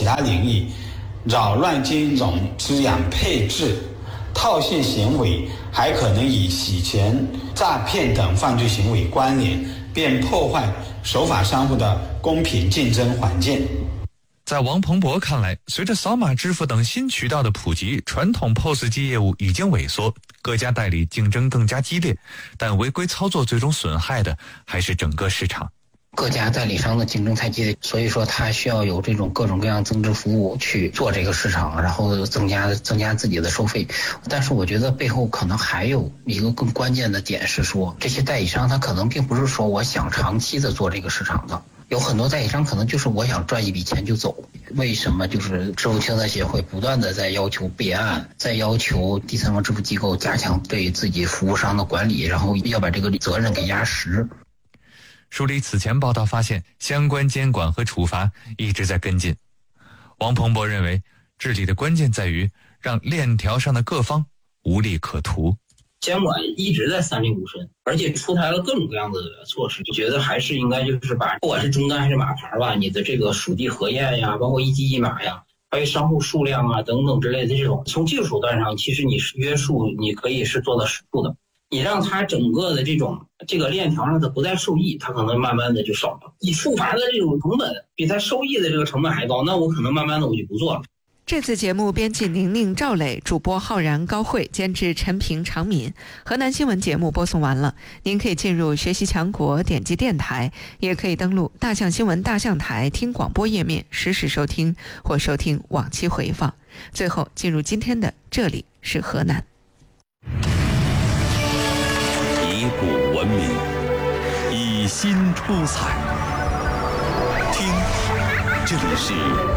其他领域，扰乱金融资产配置，套现行为还可能与洗钱、诈骗等犯罪行为关联，并破坏守法商户的公平竞争环境。 在王鹏博看来，随着扫码支付等新渠道的普及，传统 POS 机业务已经萎缩，各家代理竞争更加激烈，但违规操作最终损害的还是整个市场。 各家代理商的竞争太激烈，所以说它需要有这种各种各样增值服务去做这个市场，然后增加自己的收费。但是我觉得背后可能还有一个更关键的点是说，这些代理商他可能并不是说我想长期的做这个市场的，有很多代理商可能就是我想赚一笔钱就走。为什么就是支付清算协会不断的在要求备案，在要求第三方支付机构加强对自己服务商的管理，然后要把这个责任给压实。 梳理此前报道发现，相关监管和处罚一直在跟进。王鹏博认为，治理的关键在于让链条上的各方无利可图。 监管一直在三令五申，而且出台了各种各样的措施，就觉得还是应该就是把不管是终端还是码牌吧，你的这个属地核验呀，包括一机一码呀，还有商户数量啊等等之类的这种，从技术手段上，其实你是约束，你可以是做到实处的。你让它整个的这个链条上它不再受益，它可能慢慢的就少了。你处罚的这种成本比它收益的这个成本还高，那我可能慢慢的我就不做了。 这次节目编辑宁宁、赵磊，主播浩然、高慧，监制陈平、常敏。河南新闻节目播送完了，您可以进入学习强国点击电台，也可以登录大象新闻大象台听广播页面实时收听或收听往期回放。最后进入今天的这里是河南。 以古文明，以心出彩。听，这里是